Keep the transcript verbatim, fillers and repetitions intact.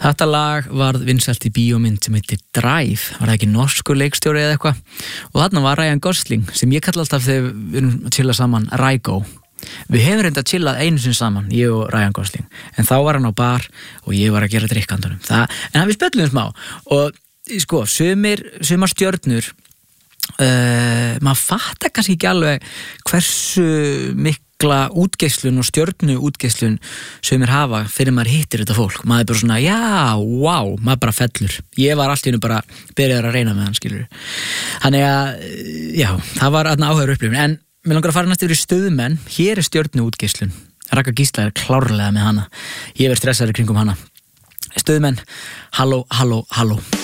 Þetta lag varð vinsælt í bíómynd sem heitir Drive, var það ekki norskur leikstjóri eða eitthvað, og þarna var Ryan Gosling sem ég kalla alltaf þegar við erum að chilla saman Rygo. Við hefum reynda að chillað einu sinni saman, ég og Ryan Gosling, en þá var hann á bar og ég var að gera drikkandunum. Það, en hann við spjöllum smá og sko, sumir, sumar stjörnur uh, maður fattar kannski ekki alveg hversu mikla útgeislun og stjörnu útgeislun sumir hafa fyrir maður hittir þetta fólk. Maður er bara svona, já, wow, maður bara fellur. Ég var allt í hennu bara byrjaður að reyna með hann, skilur. Þannig að, já, það var aðna áhugaður upplifun. En mér langar að fara næst yfir í stöðumenn. Hér er stjörnu útgeislun. Raka Gísla er klárlega með hana. Ég verð stressaður kringum hana. Stöðumenn, halló, halló, halló.